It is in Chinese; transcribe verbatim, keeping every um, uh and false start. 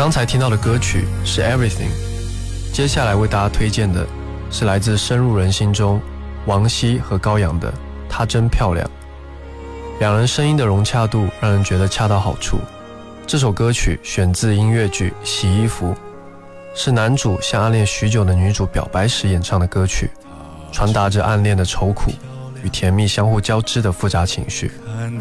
刚才听到的歌曲是 Everything， 接下来为大家推荐的是来自深入人心中王晰和高阳的她真漂亮。两人声音的融洽度让人觉得恰到好处。这首歌曲选自音乐剧《洗衣服》，是男主向暗恋许久的女主表白时演唱的歌曲，传达着暗恋的愁苦与甜蜜相互交织的复杂情绪。 看